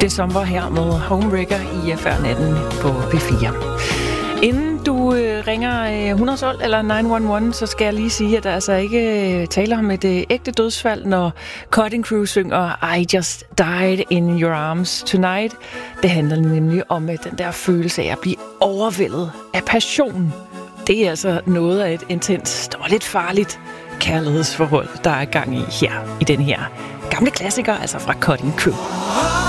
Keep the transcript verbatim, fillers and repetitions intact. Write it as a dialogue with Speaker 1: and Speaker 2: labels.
Speaker 1: December her med Homewrecker i Før Natten på P fire. Inden du øh, ringer øh, et hundrede tolv eller ni et et, så skal jeg lige sige, at der altså ikke øh, taler om et øh, ægte dødsfald, når Cutting Crew synger I Just Died in Your Arms Tonight. Det handler nemlig om øh, den der følelse af at blive overvældet af passion. Det er altså noget af et intenst og lidt farligt kærlighedsforhold, der er gang i her, i den her gamle klassiker, altså fra Cutting Crew.